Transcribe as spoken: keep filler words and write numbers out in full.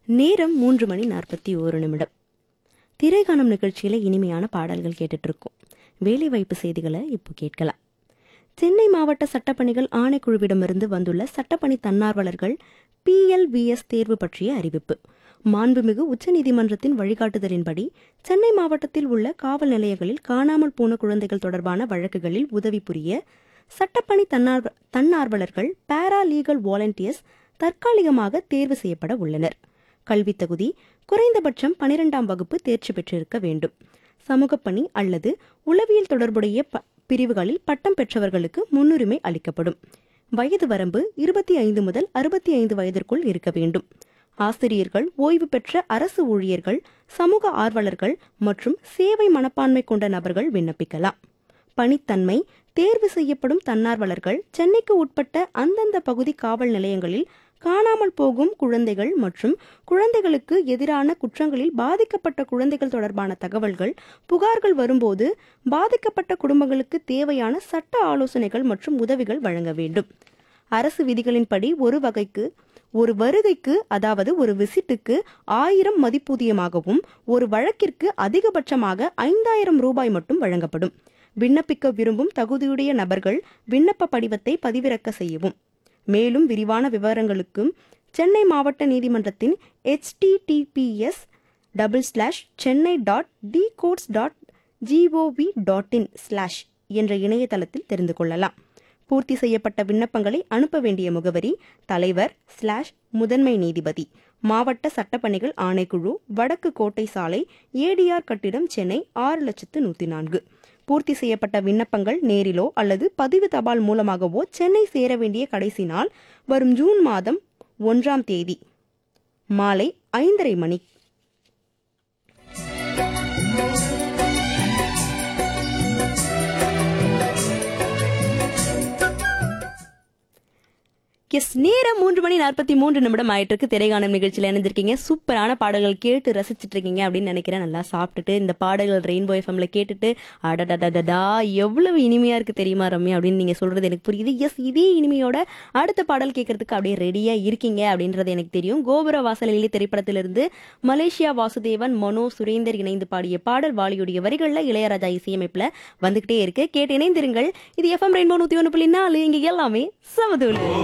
நேரம் மூன்று மணி நாற்பத்தி ஓரு நிமிடம். திரைக்காணும் நிகழ்ச்சியில் இனிமையான பாடல்கள் கேட்டுட்டு இருக்கோம். வேலைவாய்ப்பு செய்திகளை இப்போ கேட்கலாம். சென்னை மாவட்ட சட்டப்பணிகள் ஆணைக்குழுவிடமிருந்து வந்துள்ள சட்டப்பணி தன்னார்வலர்கள் பிஎல்விஎஸ் தேர்வு பற்றிய அறிவிப்பு. மாண்புமிகு உச்சநீதிமன்றத்தின் வழிகாட்டுதலின்படி சென்னை மாவட்டத்தில் உள்ள காவல் நிலையங்களில் காணாமல் போன குழந்தைகள் தொடர்பான வழக்குகளில் உதவி புரிய சட்டப்பணி தன்னார்வ தன்னார்வலர்கள் பாரா லீகல் வாலண்டியர்ஸ் தற்காலிகமாக தேர்வு செய்யப்பட உள்ளனர். கல்வித் தகுதி குறைந்தபட்சம் பனிரெண்டாம் வகுப்பு தேர்ச்சி பெற்றிருக்க வேண்டும். சமூகப்பணி அல்லது உளவியல் தொடர்புடைய பிரிவுகளில் பட்டம் பெற்றவர்களுக்கு முன்னுரிமை அளிக்கப்படும். வயது வரம்பு இருபத்தி ஐந்து முதல் அறுபத்தி ஐந்து வயதிற்குள் இருக்க வேண்டும். ஆசிரியர்கள், ஓய்வு பெற்ற அரசு ஊழியர்கள், சமூக ஆர்வலர்கள் மற்றும் சேவை மனப்பான்மை கொண்ட நபர்கள் விண்ணப்பிக்கலாம். பணித்தன்மை தேர்வு செய்யப்படும் தன்னார்வலர்கள் சென்னைக்கு உட்பட்ட அந்தந்த பகுதி காவல் நிலையங்களில் காணாமல் போகும் குழந்தைகள் மற்றும் குழந்தைகளுக்கு எதிரான குற்றங்களில் பாதிக்கப்பட்ட குழந்தைகள் தொடர்பான தகவல்கள், புகார்கள் வரும்போது பாதிக்கப்பட்ட குடும்பங்களுக்கு தேவையான சட்ட ஆலோசனைகள் மற்றும் உதவிகள் வழங்க வேண்டும். அரசு விதிகளின்படி ஒரு வகைக்கு ஒரு வருகைக்கு அதாவது ஒரு விசிட்டுக்கு ஆயிரம் மதிப்பூதியமாகவும் ஒரு வழக்கிற்கு அதிகபட்சமாக ஐந்தாயிரம் ரூபாய் மட்டும் வழங்கப்படும். விண்ணப்பிக்க விரும்பும் தகுதியுடைய நபர்கள் விண்ணப்ப படிவத்தை பதிவிறக்க செய்யவும். மேலும் விரிவான விவரங்களுக்கும் சென்னை மாவட்ட நீதிமன்றத்தின் HTTPS double slash Chennai dot D quotes dot gov dot in slash என்ற இணையதளத்தில் தெரிந்து கொள்ளலாம். பூர்த்தி செய்யப்பட்ட விண்ணப்பங்களை அனுப்ப வேண்டிய முகவரி தலைவர் ஸ்லாஷ் முதன்மை நீதிபதி, மாவட்ட சட்டப்பணிகள் ஆணைக்குழு, வடக்கு கோட்டை சாலை, ஏடிஆர் கட்டிடம், சென்னை ஆறு லட்சத்து நூற்றி நான்கு. பூர்த்தி செய்யப்பட்ட விண்ணப்பங்கள் நேரிலோ அல்லது பதிவு தபால் மூலமாகவோ சென்னை சேர வேண்டிய கடைசி நாள் வரும் ஜூன் மாதம் ஒன்றாம் தேதி மாலை ஐந்தரை மணி. எஸ், நேரம் மூன்று மணி நாற்பத்தி மூன்று நிமிடம் ஆயிட்டு இருக்கு. திரைக்காணும் நிகழ்ச்சியில் இணைந்திருக்கீங்க. சூப்பரான பாடல்கள் கேட்டு ரசிச்சுட்டு இருக்கீங்க அப்படின்னு நினைக்கிறேன். நல்லா சாப்பிட்டுட்டு இந்த பாடல்கள் ரெயின்போ எஃப்எம்ல கேட்டுட்டு அடடடடா எவ்வளவு இனிமையா இருக்கு தெரியுமா ரம்யா அப்படின்னு நீங்க சொல்றது எனக்கு புரியுது. எஸ், இதே இனிமையோட அடுத்த பாடல் கேட்கறதுக்கு அப்படியே ரெடியா இருக்கீங்க அப்படின்றது எனக்கு தெரியும். கோபுர வாசலிலே திரைப்படத்திலிருந்து மலேசியா வாசுதேவன், மனோ, சுரேந்தர் இணைந்து பாடிய பாடல் வாலியுடைய வரிகள்ல இளையராஜா இசையமைப்புல வந்துகிட்டே இருக்கு. கேட்டு இணைந்திருங்கள். இது எஃப்எம் ரெயின்போ நூத்தி ஒன்று புள்ளி நாலு. இங்க எல்லாமே சமதூள்.